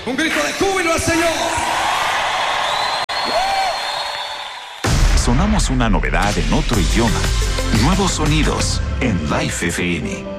Un grito de júbilo al Señor. Sonamos una novedad en otro idioma. Nuevos sonidos en Life FM.